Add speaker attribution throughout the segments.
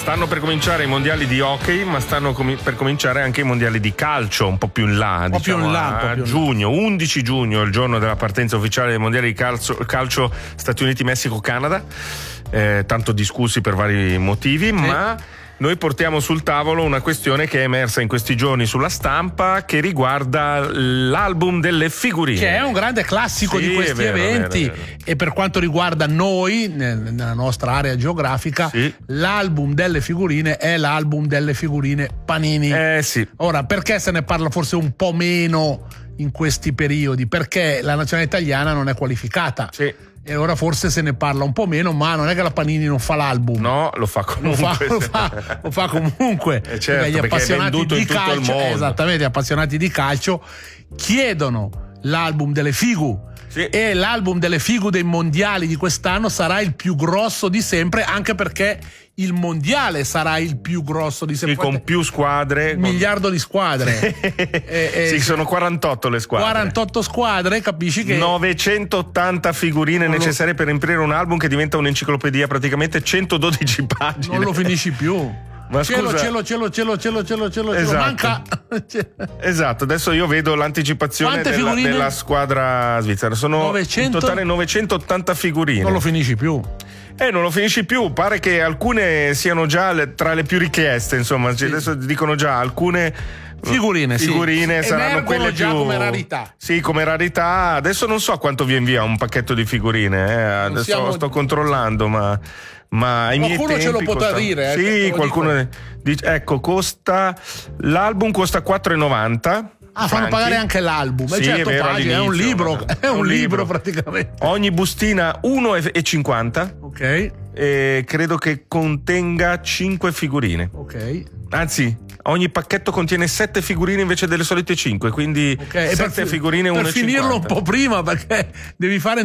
Speaker 1: stanno per cominciare i mondiali di hockey, ma stanno per cominciare anche i mondiali di calcio, un po' più in là, a giugno, 11 giugno, il giorno della partenza ufficiale dei mondiali di calcio Stati Uniti, Messico, Canada, tanto discussi per vari motivi, sì. Ma noi portiamo sul tavolo una questione che è emersa in questi giorni sulla stampa, che riguarda l'album delle figurine, che
Speaker 2: è un grande classico di questi eventi, vero. E per quanto riguarda noi nella nostra area geografica, sì. L'album delle figurine è l'album delle figurine Panini.
Speaker 1: Sì.
Speaker 2: Ora, perché se ne parla forse un po' meno in questi periodi? Perché la nazionale italiana non è qualificata. Sì. E ora forse se ne parla un po' meno, ma non è che la Panini non fa l'album.
Speaker 1: No, lo fa comunque.
Speaker 2: Lo fa comunque.
Speaker 1: Certo,
Speaker 2: gli appassionati di calcio,
Speaker 1: esattamente,
Speaker 2: gli appassionati di calcio chiedono l'album delle figu. Sì. E l'album delle figu dei mondiali di quest'anno sarà il più grosso di sempre, anche perché il mondiale sarà il più grosso di sempre.
Speaker 1: Sì, con più squadre.
Speaker 2: 1 miliardo di squadre.
Speaker 1: Sì, sono 48 le squadre.
Speaker 2: 48 squadre, capisci che
Speaker 1: 980 figurine necessarie per riempire un album che diventa un'enciclopedia, praticamente 112 pagine.
Speaker 2: Non lo finisci più.
Speaker 1: Ma scusa,
Speaker 2: esatto. Manca.
Speaker 1: Esatto, adesso io vedo l'anticipazione della squadra svizzera. Sono in totale 980 figurine.
Speaker 2: Non lo finisci più.
Speaker 1: Non lo finisci più, pare che alcune siano già tra le più richieste, insomma, sì. Adesso dicono già alcune
Speaker 2: figurine
Speaker 1: saranno quelle
Speaker 2: già
Speaker 1: più
Speaker 2: come rarità.
Speaker 1: Sì, come rarità. Adesso non so quanto viene via un pacchetto di figurine, adesso sto controllando, ma ai miei tempi
Speaker 2: ce lo potrà dire,
Speaker 1: sì, qualcuno dice, ecco, l'album costa 4,90.
Speaker 2: Fanno pagare anche l'album.
Speaker 1: Sì, certo, è vero,
Speaker 2: è un libro, è un libro praticamente.
Speaker 1: Ogni bustina 1,50.
Speaker 2: Ok.
Speaker 1: E credo che contenga 5 figurine.
Speaker 2: Ok.
Speaker 1: Anzi, ogni pacchetto contiene 7 figurine invece delle solite 5, quindi 7 figurine 1,50.
Speaker 2: Per finirlo un po' prima, perché devi fare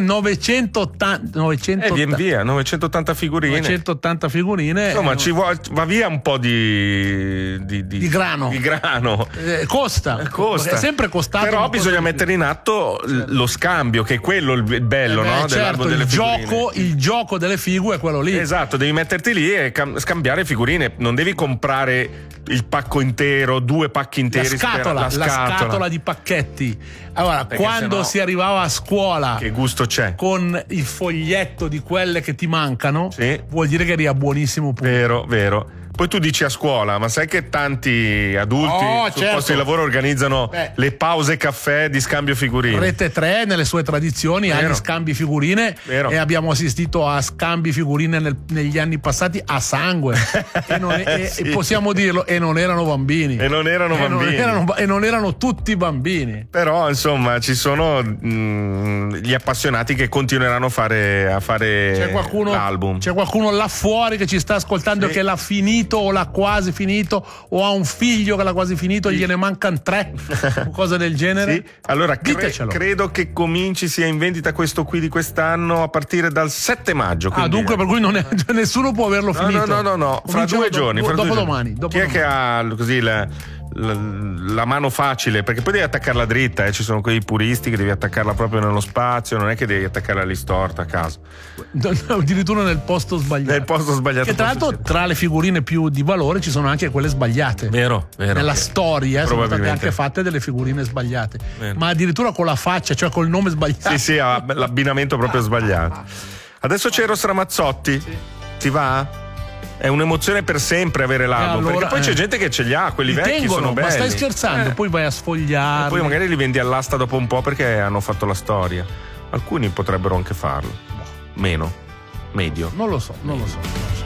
Speaker 2: 980
Speaker 1: vien via, 980 figurine.
Speaker 2: 980 figurine.
Speaker 1: Insomma, va via un po' di
Speaker 2: grano.
Speaker 1: Di grano.
Speaker 2: Costa. È sempre costato.
Speaker 1: Però bisogna mettere in atto lo scambio, che è quello il bello, no?
Speaker 2: Certo,
Speaker 1: dell'album delle figurine.
Speaker 2: Il gioco delle figu è quello lì.
Speaker 1: Esatto, devi metterti lì e scambiare figurine. Non devi comprare il pacco intero, 2 pacchi interi.
Speaker 2: La scatola di pacchetti. Allora, perché quando si arrivava a scuola,
Speaker 1: che gusto c'è?
Speaker 2: Con il foglietto di quelle che ti mancano,
Speaker 1: sì.
Speaker 2: Vuol dire che eri a buonissimo punto.
Speaker 1: Vero. Poi tu dici a scuola, ma sai che tanti adulti sul posto di lavoro organizzano le pause caffè di scambio figurine?
Speaker 2: Rete 3 nelle sue tradizioni ha gli scambi figurine.
Speaker 1: Vero.
Speaker 2: E abbiamo assistito a scambi figurine negli anni passati a sangue e possiamo dirlo, e non erano bambini.
Speaker 1: E non
Speaker 2: erano tutti bambini.
Speaker 1: Però insomma ci sono gli appassionati che continueranno a fare l'album.
Speaker 2: C'è qualcuno là fuori che ci sta ascoltando che l'ha finito o l'ha quasi finito, o ha un figlio che l'ha quasi finito, gliene mancano 3 o cose del genere.
Speaker 1: Sì. Allora credo che sia in vendita questo qui di quest'anno a partire dal 7 maggio.
Speaker 2: Dunque per cui nessuno può averlo finito.
Speaker 1: No. Fra 2 giorni.
Speaker 2: Dopodomani.
Speaker 1: Chi è che ha così la mano facile? Perché poi devi attaccarla dritta, ci sono quei puristi che devi attaccarla proprio nello spazio, non è che devi attaccarla lì storta a caso.
Speaker 2: Addirittura nel posto sbagliato. Che tra l'altro tra le figurine più di valore ci sono anche quelle sbagliate.
Speaker 1: Vero.
Speaker 2: Nella storia sono state anche fatte delle figurine sbagliate. Vero. Ma addirittura con la faccia, cioè col nome sbagliato.
Speaker 1: Sì, l'abbinamento proprio sbagliato. Adesso c'è Eros Ramazzotti. Sì. Ti va? È un'emozione per sempre avere l'album, perché poi c'è gente che ce li ha, quelli vecchi sono belli.
Speaker 2: Ma stai scherzando? Poi vai a sfogliarli.
Speaker 1: E poi magari li vendi all'asta dopo un po' perché hanno fatto la storia. Alcuni potrebbero anche farlo. Meno. Medio.
Speaker 2: Non lo so.